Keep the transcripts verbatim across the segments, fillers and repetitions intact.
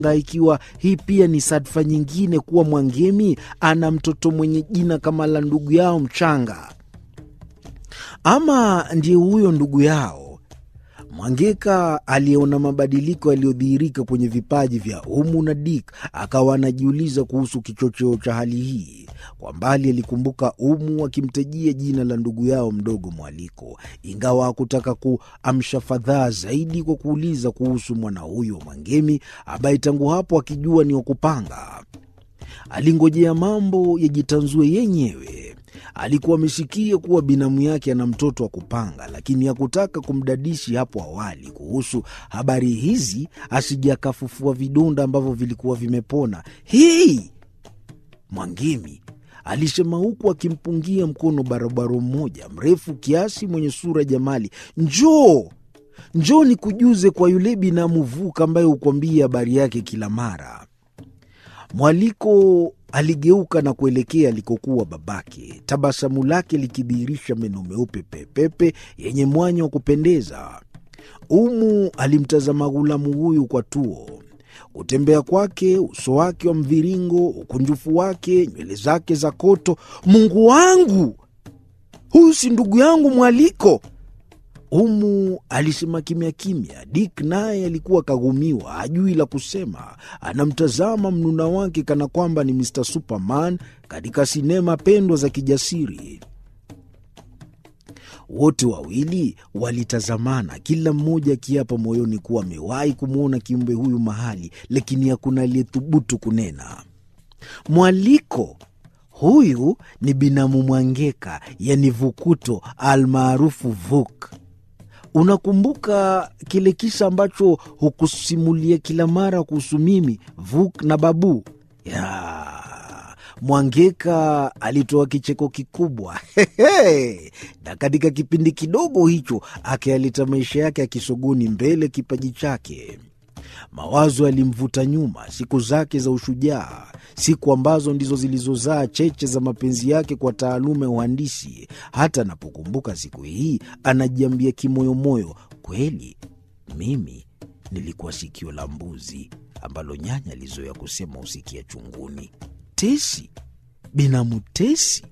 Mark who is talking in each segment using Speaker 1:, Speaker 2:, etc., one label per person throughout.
Speaker 1: ikiwa hii pia ni sadfa nyingine kuwa Mwangemi ana mtoto mwenye jina kama la ndugu yao mchanga. Ama ndiye huyo ndugu yao? Mwangeka aliona mabadiliko yaliyodhihirika kwenye vipaji vya Umu na Dick, akawa anajiuliza kuhusu kichocheo cha hali hii. Kwa mbali alikumbuka Umu akimtajia jina la ndugu yao mdogo Mwaliko, ingawa hakutaka kuamsha fadhaa zaidi kwa kuuliza kuhusu mwana huyo Mwangemi ambaye tangu hapo akijua ni wakupanga. Alingojea mambo yajitanzue yenyewe. Alikuwa amesikia kuwa binamu yake ana mtoto wa kupanga, lakini hakutaka kumdadishi hapo awali kuhusu habari hizi asije akafufua vidonda ambavyo vilikuwa vimepona. Hii Mwangemi alisema huku akimpungia mkono barabara mmoja mrefu kiasi mwenye sura jamali. Njoo, njoo nikujuze kwa yule binamu Vuka ambaye hukwambia habari yake kila mara. Mwaliko aligeuka na kuelekea alikokuwa babake, tabasamu lake likidhihirisha meno meupe pepepe yenye mwanya wa kupendeza. Umu alimtazama ghulamu huyu kwa tuo. Kutembea kwake, uso wake wa mviringo, ukunjufu wake, nywele zake za koto. Mungu wangu! Huyu si ndugu yangu Mwaliko? Umu alisema kimya kimya. Dick naye alikuwa kagumiwa, hajui la kusema. Anamtazama mnuna wake kana kwamba ni mister Superman katika sinema pendwa za kijasiri. Wote wawili walitazamana, kila mmoja akiapa moyoni kuwa amewahi kumwona kiumbe huyu mahali, lakini hakuna aliyethubutu kunena. Mwaliko huyu ni binamu Mwangeka, yani Vukuto almaarufu Vuk. Unakumbuka kile kisa ambacho hukusimulia kila mara kuhusu mimi, Vuk na Babu? Ya, Mwangeka alitoa kicheko kikubwa. Na katika kipindi kidogo hicho akialeta maisha yake akisogoni mbele kipaji chake. Mawazo yalimvuta nyuma, siku zake za ushujaa, siku ambazo ndizo zilizozaa cheche za mapenzi yake kwa taaluma ya uhandisi. Hata anapokumbuka siku hii, anajiambia kimoyomoyo, kweli mimi nilikuwa sikio la mbuzi ambalo nyanya alizoea kusema usikia chunguni. Tesi, binamu Tesi.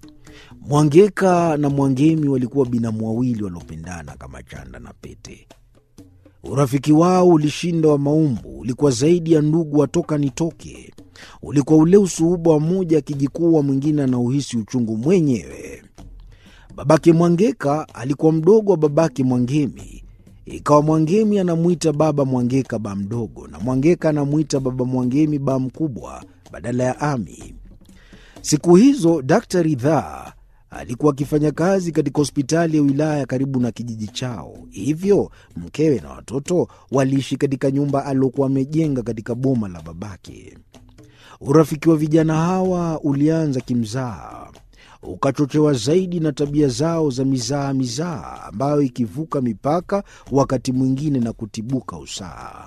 Speaker 1: Mwangeka na Mwangemi walikuwa binamu wawili waliopendana kama chanda na pete. Urafiki wao ulishinda wa maumbu, ulikuwa zaidi ya ndugu watoka nitoke. Ulikuwa ule usuhuba wa mmoja akijikuwa mwingine anauhisi uchungu mwenyewe. Babake Mwangeka alikuwa mdogo wa babake Mwangemi. Ikawa Mwangemi anamuita baba Mwangeka ba mdogo, na Mwangeka anamuita baba Mwangemi ba mkubwa badala ya ami. Siku hizo Daktari Ridhaa alikuwa akifanya kazi katika hospitali ya wilaya karibu na kijiji chao. Hivyo mkewe na watoto waliishi katika nyumba aliyokuwa amejenga katika boma la babake. Urafiki wa vijana hawa ulianza kimzaha, ukachochewa zaidi na tabia zao za mizaha mizaha ambayo ikivuka mipaka wakati mwingine na kutibuka usaha.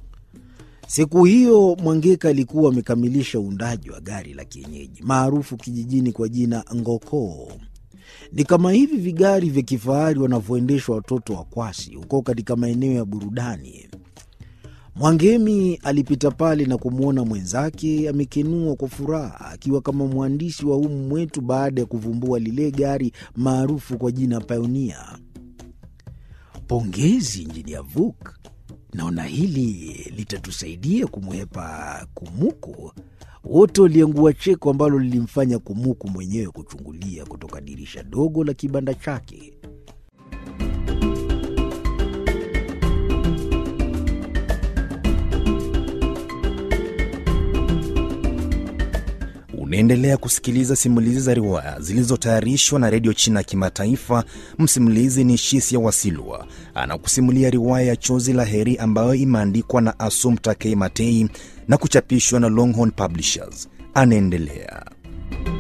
Speaker 1: Siku hiyo Mwangeka alikuwa amekamilisha uundaji wa gari la kienyeji maarufu kijijini kwa jina Ngoko. Ni kama hivi vigari vya kifahari wanavyoendeshwa watoto wa Kwasi huko katika maeneo ya burudani. Mwangemi alipita pale na kumwona mwenzake amekenua kwa furaha akiwa kama mwandishi wa humu mwetu baada ya kuvumbua lile gari maarufu kwa jina Pioneer. Pongezi Injinia Vuk. Naona hili litatusaidia kumwepa Kumuku. Wote waliangua cheko ambalo lilimfanya Kumuku mwenyewe kuchungulia kutoka dirisha dogo la kibanda chake.
Speaker 2: Unaendelea kusikiliza simulizi za riwaya zilizotayarishwa na Redio China Kimataifa. Msimulizi ni Shisia Wasilwa. Anakusimulia riwaya ya Chozi la Heri ambayo imeandikwa na Assumpta K. Matei na kuchapishwa na Longhorn Publishers. Anaendelea.